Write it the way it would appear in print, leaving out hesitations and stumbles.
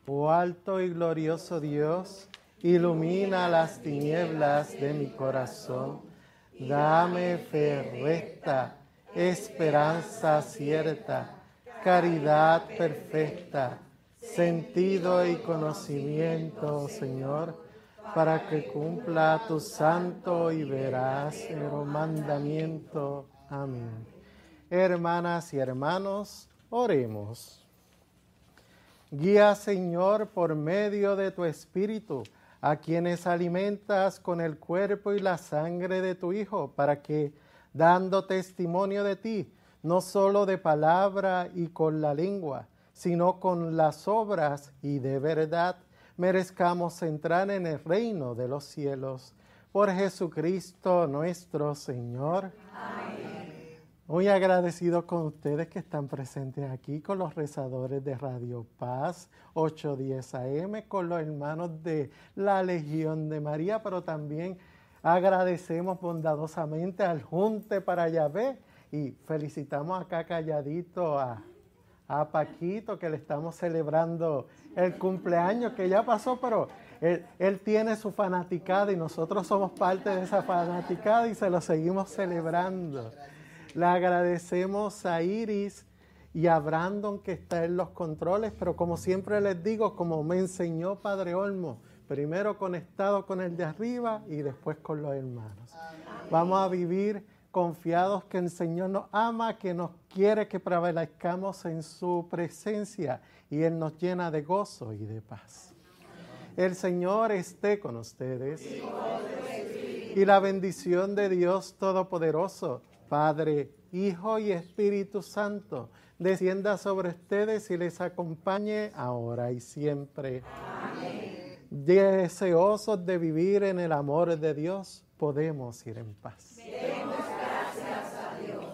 Oh alto y glorioso Dios, ilumina las tinieblas de mi corazón. Dame fe recta, esperanza cierta, caridad perfecta, sentido y conocimiento, Señor, para que cumpla tu santo y veraz mandamiento. Amén. Hermanas y hermanos, oremos. Guía, Señor, por medio de tu Espíritu, a quienes alimentas con el cuerpo y la sangre de tu Hijo, para que, dando testimonio de ti, no solo de palabra y con la lengua, sino con las obras y de verdad, merezcamos entrar en el reino de los cielos. Por Jesucristo nuestro Señor. Amén. Muy agradecido con ustedes que están presentes aquí, con los rezadores de Radio Paz 810 AM, con los hermanos de la Legión de María, pero también agradecemos bondadosamente al Junte para Yahvé y felicitamos acá calladito a Paquito, que le estamos celebrando el cumpleaños que ya pasó, pero él tiene su fanaticada y nosotros somos parte de esa fanaticada y se lo seguimos celebrando. Le agradecemos a Iris y a Brandon, que está en los controles, pero como siempre les digo, como me enseñó Padre Olmo, primero conectado con el de arriba y después con los hermanos. Amén. Vamos a vivir confiados que el Señor nos ama, que nos quiere que prevalezcamos en su presencia y Él nos llena de gozo y de paz. El Señor esté con ustedes y la bendición de Dios Todopoderoso, Padre, Hijo y Espíritu Santo, descienda sobre ustedes y les acompañe ahora y siempre. Amén. Deseosos de vivir en el amor de Dios, podemos ir en paz. Demos gracias a Dios.